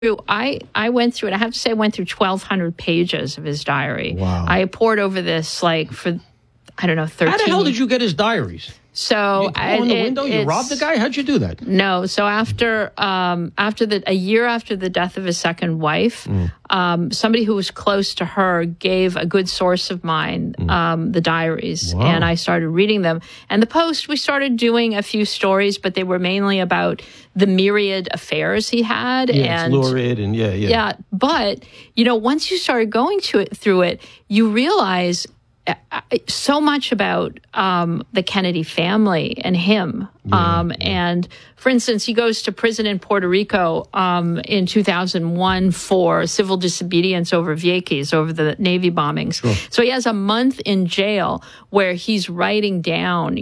I went through it. I have to say I went through 1,200 pages of his diary. Wow. I poured over this like for, I don't know, 13. How the hell did you get his diaries? So you go in the window, you robbed the guy? How'd you do that? No. So after a year after the death of his second wife, somebody who was close to her gave a good source of mine the diaries, Wow. and I started reading them. And the Post, we started doing a few stories, but they were mainly about the myriad affairs he had. Yeah, and it's lurid and yeah. Yeah, but once you started going through it, you realize so much about the Kennedy family and him. And for instance, he goes to prison in Puerto Rico in 2001 for civil disobedience over Vieques, over the Navy bombings. Sure. So he has a month in jail where he's writing down,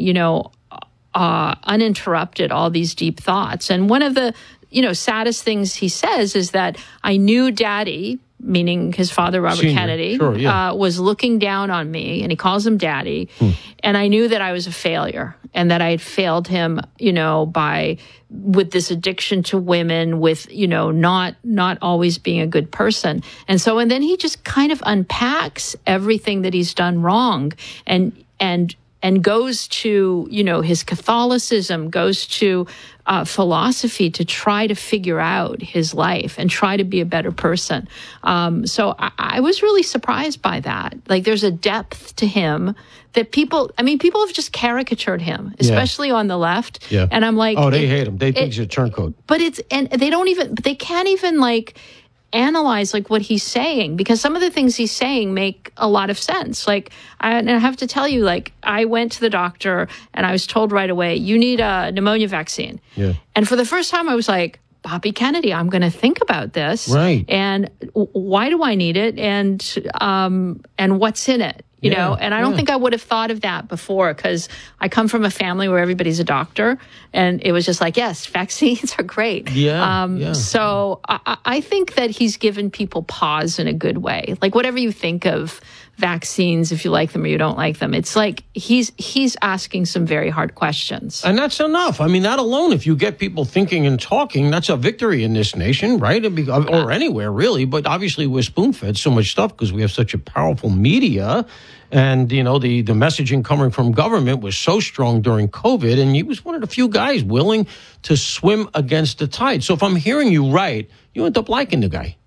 uninterrupted, all these deep thoughts. And one of the, saddest things he says is that I knew Daddy, meaning his father, Robert Senior. Kennedy, Sure, yeah. was looking down on me, and he calls him Daddy. And I knew that I was a failure and that I had failed him, with this addiction to women, with, not always being a good person. And then he just kind of unpacks everything that he's done wrong and goes to, his Catholicism, goes to philosophy to try to figure out his life and try to be a better person. So I was really surprised by that. Like, there's a depth to him that people have just caricatured him, especially on the left. Yeah. And I'm like, oh, they hate him. They think he's a turncoat. But they can't even analyze what he's saying, because some of the things he's saying make a lot of sense. And I have to tell you, I went to the doctor and I was told right away, you need a pneumonia vaccine. Yeah. And for the first time I was like, Bobby Kennedy, I'm going to think about this. Right. And why do I need it? And what's in it? And I don't think I would have thought of that before, because I come from a family where everybody's a doctor, and it was just like, yes, vaccines are great. Yeah. So I think that he's given people pause in a good way. Whatever you think of vaccines, if you like them or you don't like them, it's like he's asking some very hard questions. And that's enough. I mean, that alone, if you get people thinking and talking, that's a victory in this nation, right? Or anywhere, really. But obviously, we're spoon-fed so much stuff because we have such a powerful media. And, the messaging coming from government was so strong during COVID. And he was one of the few guys willing to swim against the tide. So if I'm hearing you right, you end up liking the guy.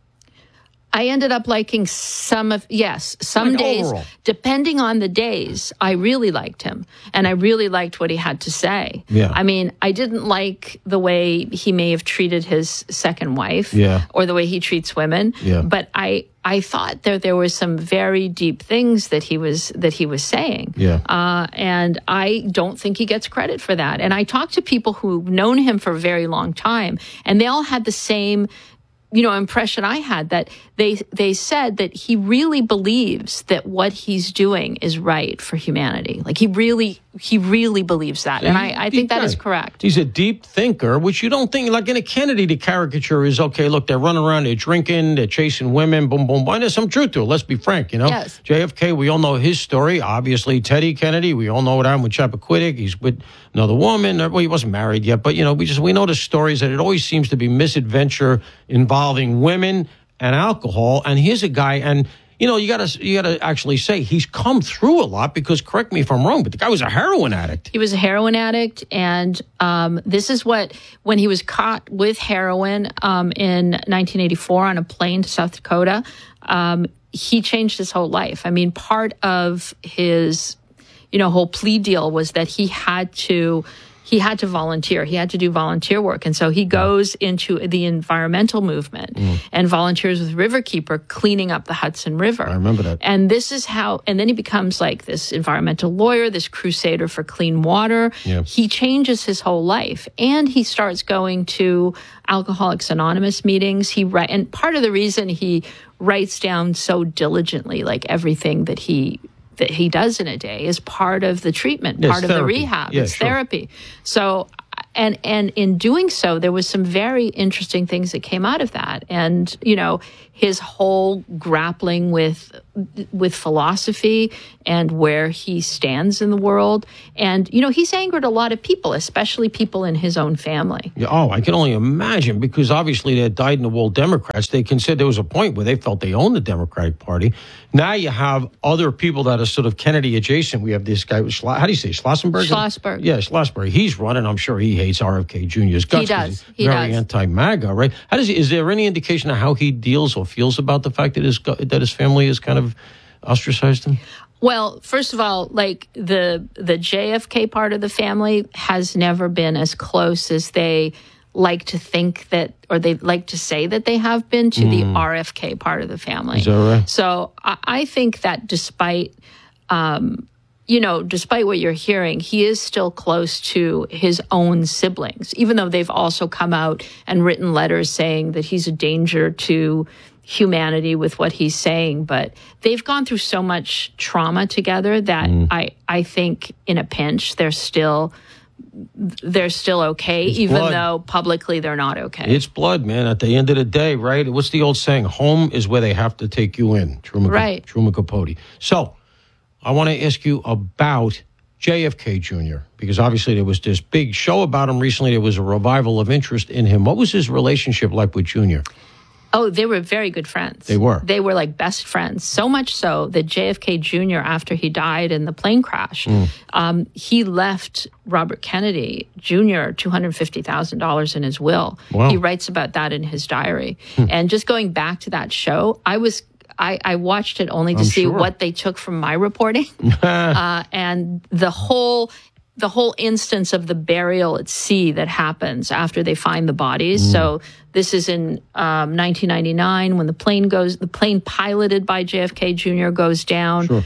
I ended up liking some days, overall. Depending on the days, I really liked him, and I really liked what he had to say. Yeah. I mean, I didn't like the way he may have treated his second wife, or the way he treats women. Yeah. But I thought there were some very deep things that he was saying. Yeah. And I don't think he gets credit for that. And I talked to people who've known him for a very long time, and they all had the same impression I had, that they said that he really believes that what he's doing is right for humanity. He really believes that. And I think that is correct. He's a deep thinker, which you don't think, in a Kennedy, the caricature is, okay, look, they're running around, they're drinking, they're chasing women, boom, boom, boom. There's some truth to it. Let's be frank, Yes. JFK, we all know his story. Obviously, Teddy Kennedy, we all know what happened with Chappaquiddick. He's with another woman. Well, he wasn't married yet, but, we know the stories that it always seems to be misadventure involving women and alcohol. And here's a guy, and you gotta actually say he's come through a lot, because, correct me if I'm wrong, but the guy was a heroin addict. He was a heroin addict, and this is when he was caught with heroin in 1984 on a plane to South Dakota, he changed his whole life. I mean, part of his whole plea deal was that he had to volunteer. He had to do volunteer work. And so he goes into the environmental movement and volunteers with Riverkeeper, cleaning up the Hudson River. I remember that. And and then he becomes this environmental lawyer, this crusader for clean water. Yeah. He changes his whole life, and he starts going to Alcoholics Anonymous meetings. And part of the reason he writes down so diligently, everything that he does in a day, is part of the treatment, part of the rehab. Yeah, it's therapy. So, and in doing so, there was some very interesting things that came out of that. And, his whole grappling with with philosophy and where he stands in the world. And, you know, he's angered a lot of people, especially people in his own family. Yeah, oh, I can only imagine, because obviously they're dyed-in-the-wool Democrats. They consider there was a point where they felt they owned the Democratic Party. Now you have other people that are sort of Kennedy adjacent. We have this guy, how do you say, Schlossenberg? Schlossberg. Yeah, Schlossberg. He's running. I'm sure he hates RFK Jr.'s guts. He does. He's very anti-MAGA, right? How does he? Is there any indication of how he deals or feels about the fact that his family has kind of ostracized him? Well, first of all, like the JFK part of the family has never been as close as they like to think that, or they like to say that they have been, to the RFK part of the family. Is that right? So I think that despite what you're hearing, he is still close to his own siblings, even though they've also come out and written letters saying that he's a danger to humanity with what he's saying. But they've gone through so much trauma together that I think in a pinch they're still okay, even though publicly they're not okay. It's blood, man. At the end of the day, right? What's the old saying? Home is where they have to take you in. Truman Capote. So I want to ask you about JFK Jr., because obviously there was this big show about him recently. There was a revival of interest in him. What was his relationship like with Jr.? Oh, they were very good friends. They were. They were like best friends. So much so that JFK Jr., after he died in the plane crash, he left Robert Kennedy Jr. $250,000 in his will. Wow. He writes about that in his diary. And just going back to that show, I watched it only to see what they took from my reporting. And the whole instance of the burial at sea that happens after they find the bodies. So this is in 1999 when the plane piloted by JFK Jr. goes down. Sure.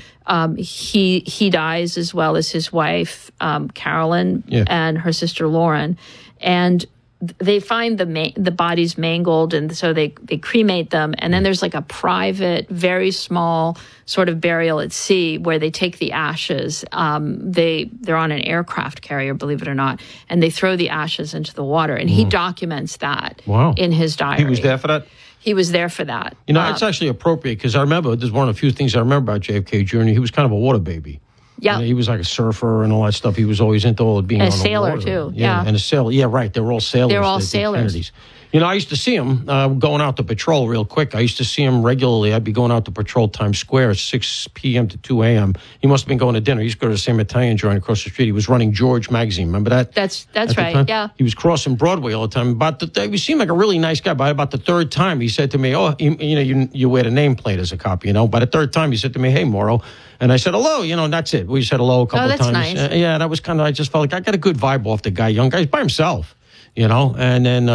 He dies, as well as his wife, Carolyn, and her sister Lauren. And they find the bodies mangled, and so they cremate them. And then there's like a private, very small sort of burial at sea where they take the ashes. They're on an aircraft carrier, believe it or not, and they throw the ashes into the water. And he documents that in his diary. He was there for that? He was there for that. You know, it's actually appropriate, because I remember, there's one of the few things I remember about JFK Jr. He was kind of a water baby. Yeah, he was like a surfer and all that stuff. He was always into all of being on the water. And a sailor, too. Yeah, and a sailor. Yeah, right. They were all sailors. They're all sailors. Kennedys. You know, I used to see him going out to patrol real quick. I used to see him regularly. I'd be going out to patrol Times Square at 6 p.m. to 2 a.m. He must have been going to dinner. He used to go to the same Italian joint across the street. He was running George magazine. Remember that? That's right, yeah. He was crossing Broadway all the time. He seemed like a really nice guy. By about the third time, he said to me, you wear the nameplate as a cop, you know. By the third time, he said to me, hey, Mauro. And I said, hello, and that's it. We said hello a couple of times. Nice. That was kind of, I just felt like I got a good vibe off the guy. Young guy, he's by himself, and then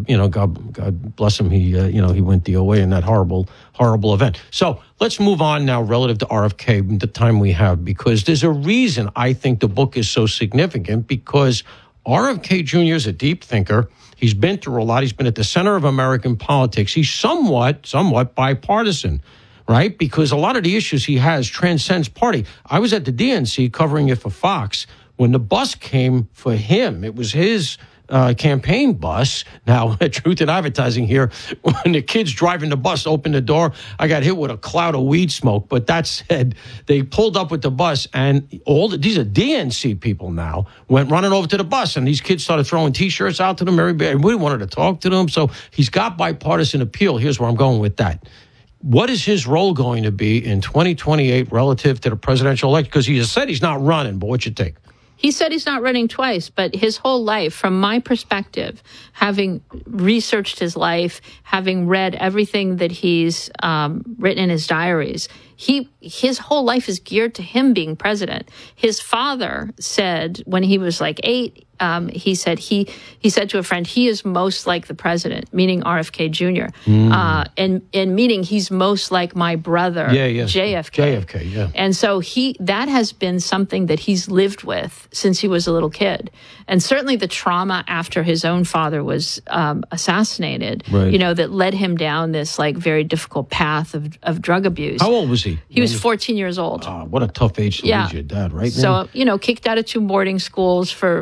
God bless him, he went the way in that horrible event. So let's move on now relative to RFK, the time we have, because there's a reason I think the book is so significant, because RFK Jr. is a deep thinker. He's been through a lot. He's been at the center of American politics. He's somewhat bipartisan. Right? Because a lot of the issues he has transcends party. I was at the DNC covering it for Fox when the bus came for him. It was his campaign bus. Now, truth in advertising here, when the kids driving the bus opened the door, I got hit with a cloud of weed smoke. But that said, they pulled up with the bus, and these are DNC people now, went running over to the bus, and these kids started throwing T-shirts out to them. Everybody wanted to talk to them. So he's got bipartisan appeal. Here's where I'm going with that. What is his role going to be in 2028 relative to the presidential election? Because he has said he's not running, but what's your take? He said he's not running twice, but his whole life, from my perspective, having researched his life, having read everything that he's written in his diaries, his whole life is geared to him being president. His father said when he was like 8, he said to a friend, he is most like the president, meaning RFK Jr. And meaning he's most like my brother, JFK. JFK, yeah. And so that has been something that he's lived with since he was a little kid. And certainly the trauma after his own father was assassinated, that led him down this like very difficult path of drug abuse. How old was he? He was 14 years old. What a tough age to lose your dad, right? So, kicked out of 2 boarding schools for drug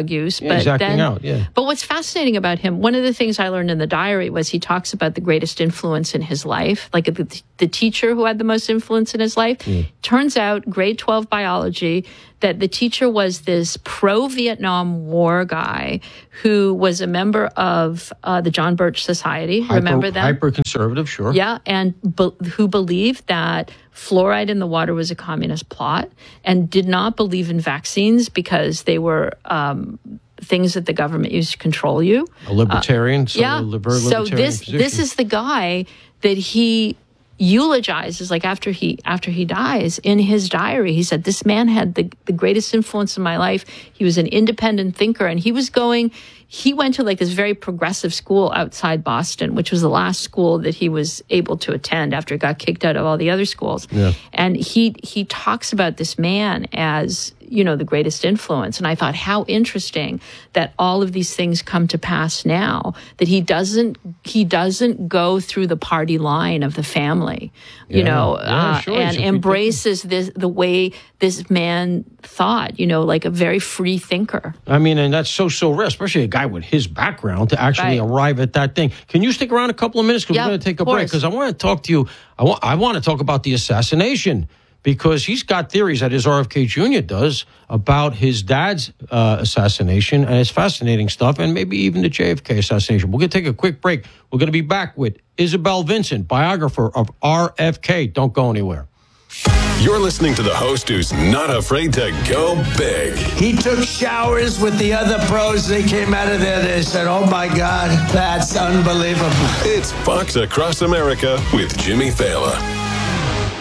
drug use. Yeah, but he's acting out, yeah. But what's fascinating about him, one of the things I learned in the diary was he talks about the greatest influence in his life, like the teacher who had the most influence in his life. Turns out, grade 12 biology, that the teacher was this pro-Vietnam War guy who was a member of the John Birch Society. Remember that? Hyper-conservative, sure. Yeah, and who believed that fluoride in the water was a communist plot and did not believe in vaccines because they were things that the government used to control you. A libertarian, So this is the guy that he eulogizes, like after he dies, in his diary. He said, this man had the greatest influence in my life. He was an independent thinker, and he went to like this very progressive school outside Boston, which was the last school that he was able to attend after he got kicked out of all the other schools. Yeah. And he talks about this man as, the greatest influence. And I thought, how interesting that all of these things come to pass now, that he doesn't go through the party line of the family, and embraces the way this man thought, like a very free thinker. I mean, and that's so rare, especially a guy with his background to actually arrive at that thing. Can you stick around a couple of minutes? Because we're going to take a break. Because I want to talk to you. I want to talk about the assassination, because he's got theories that his RFK Jr. does about his dad's assassination, and it's fascinating stuff, and maybe even the JFK assassination. We're going to take a quick break. We're going to be back with Isabel Vincent, biographer of RFK. Don't go anywhere. You're listening to the host who's not afraid to go big. He took showers with the other pros. They came out of there. They said, oh, my God, that's unbelievable. It's Fox Across America with Jimmy Fallon.